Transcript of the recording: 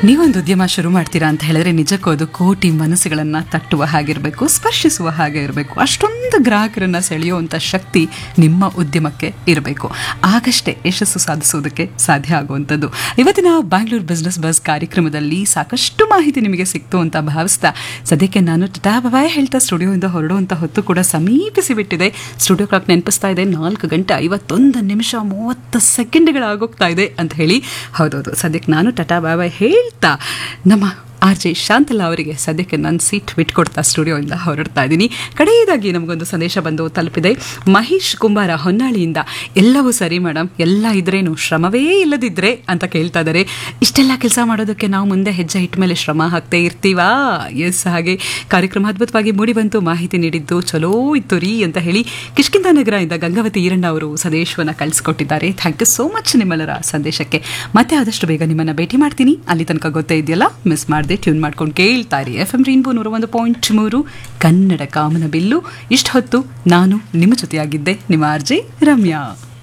ನೀವೊಂದು ಉದ್ಯಮ ಶುರು ಮಾಡ್ತೀರಾ ಅಂತ ಹೇಳಿದ್ರೆ ನಿಜಕ್ಕೂ ಅದು ಕೋಟಿ ಮನಸ್ಸುಗಳನ್ನು ತಟ್ಟುವ ಹಾಗಿರಬೇಕು, ಸ್ಪರ್ಶಿಸುವ ಹಾಗೆ ಇರಬೇಕು. ಅಷ್ಟೊಂದು ಗ್ರಾಹಕರನ್ನು ಸೆಳೆಯುವಂಥ ಶಕ್ತಿ ನಿಮ್ಮ ಉದ್ಯಮಕ್ಕೆ ಇರಬೇಕು. ಆಗಷ್ಟೇ ಯಶಸ್ಸು ಸಾಧಿಸೋದಕ್ಕೆ ಸಾಧ್ಯ ಆಗುವಂಥದ್ದು. ಇವತ್ತಿನ ಬ್ಯಾಂಗ್ಳೂರ್ ಬಿಸ್ನೆಸ್ ಬಸ್ ಕಾರ್ಯಕ್ರಮದಲ್ಲಿ ಸಾಕಷ್ಟು ಮಾಹಿತಿ ನಿಮಗೆ ಸಿಕ್ತು ಅಂತ ಭಾವಿಸ್ತಾ ಸದ್ಯಕ್ಕೆ ನಾನು ಟಾಟಾ ಬಾಯ್ ಹೇಳ್ತಾ ಸ್ಟುಡಿಯೋಯಿಂದ ಹೊರಡುವಂಥ ಹೊತ್ತು ಕೂಡ ಸಮೀಪಿಸಿ ಬಿಟ್ಟಿದೆ. ಸ್ಟುಡಿಯೋ ಕ್ಲಾಕ್ ನೆನಪಿಸ್ತಾ ಇದೆ 4:51 ಇದೆ ಅಂತ ಹೇಳಿ. ಹೌದೌದು, ಸದ್ಯಕ್ಕೆ ನಾನು ಟಾಟಾ ಬಾಯ್ ಹೇಳ್ತಾ ನಮ್ಮ RJ ಶಾಂತಲಾ ಅವರಿಗೆ ಸದ್ಯಕ್ಕೆ ನನ್ನ ಸೀಟ್ ಬಿಟ್ಕೊಡ್ತಾ ಸ್ಟುಡಿಯೋಯಿಂದ ಹೊರಡ್ತಾ ಇದ್ದೀನಿ. ಕಡೆಯದಾಗಿ ನಮಗೊಂದು ಸಂದೇಶ ಬಂದು ತಲುಪಿದೆ. ಮಹೇಶ್ ಕುಂಬಾರ ಹೊನ್ನಾಳಿಯಿಂದ, ಎಲ್ಲವೂ ಸರಿ ಮೇಡಮ್, ಎಲ್ಲ ಇದ್ರೇನು ಶ್ರಮವೇ ಇಲ್ಲದಿದ್ರೆ ಅಂತ ಕೇಳ್ತಾ ಇದ್ದಾರೆ. ಇಷ್ಟೆಲ್ಲ ಕೆಲಸ ಮಾಡೋದಕ್ಕೆ ನಾವು ಮುಂದೆ ಹೆಜ್ಜೆ ಇಟ್ಟ ಮೇಲೆ ಶ್ರಮ ಹಾಕ್ತೇ ಇರ್ತೀವಾ? ಎಸ್, ಹಾಗೆ ಕಾರ್ಯಕ್ರಮ ಅದ್ಭುತವಾಗಿ ಮೂಡಿ ಬಂತು, ಮಾಹಿತಿ ನೀಡಿದ್ದು ಚಲೋ ಇತ್ತು ರೀ ಅಂತ ಹೇಳಿ ಕಿಷ್ಕಿಂಧ ನಗರದಿಂದ ಗಂಗಾವತಿ ಈರಣ್ಣ ಅವರು ಸಂದೇಶವನ್ನು ಕಳಿಸ್ಕೊಟ್ಟಿದ್ದಾರೆ. ಥ್ಯಾಂಕ್ ಯು ಸೋ ಮಚ್ ನಿಮ್ಮೆಲ್ಲರ ಸಂದೇಶಕ್ಕೆ. ಮತ್ತೆ ಆದಷ್ಟು ಬೇಗ ನಿಮ್ಮನ್ನು ಭೇಟಿ ಮಾಡ್ತೀನಿ. ಅಲ್ಲಿ ತನಕ ಗೊತ್ತೇ ಇದೆಯಲ್ಲ, ಮಿಸ್ ಮಾಡದೆ ಟ್ಯೂನ್ ಮಾಡ್ಕೊಂಡು ಕೇಳ್ತಾ ಇರಿ FM ರೈನ್ಬೋ 101.3 ಕನ್ನಡ ಕಾಮನಬಿಲ್ಲು. ಇಷ್ಟು ಹೊತ್ತು ನಾನು ನಿಮ್ಮ ಜೊತೆಯಾಗಿದ್ದೆ, ನಿಮ್ಮ RJ ರಮ್ಯಾ.